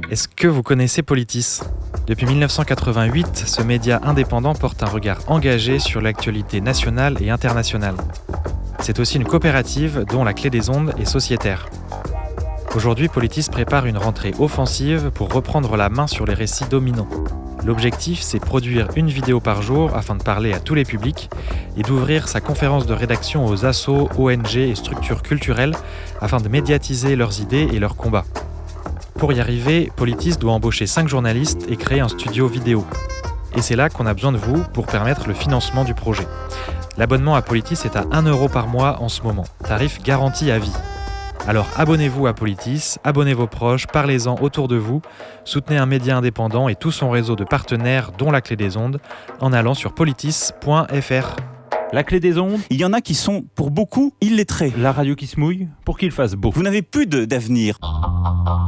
Est-ce que vous connaissez Politis ? Depuis 1988, ce média indépendant porte un regard engagé sur l'actualité nationale et internationale. C'est aussi une coopérative dont la clé des ondes est sociétaire. Aujourd'hui, Politis prépare une rentrée offensive pour reprendre la main sur les récits dominants. L'objectif, c'est produire une vidéo par jour afin de parler à tous les publics et d'ouvrir sa conférence de rédaction aux assos, ONG et structures culturelles afin de médiatiser leurs idées et leurs combats. Pour y arriver, Politis doit embaucher 5 journalistes et créer un studio vidéo. Et c'est là qu'on a besoin de vous pour permettre le financement du projet. L'abonnement à Politis est à 1 € par mois en ce moment, tarif garanti à vie. Alors abonnez-vous à Politis, abonnez vos proches, parlez-en autour de vous, soutenez un média indépendant et tout son réseau de partenaires dont la clé des ondes en allant sur politis.fr. La clé des ondes, Il y en a qui sont, pour beaucoup, illettrés. la radio qui se mouille pour qu'il fasse beau. Vous n'avez plus d'avenir.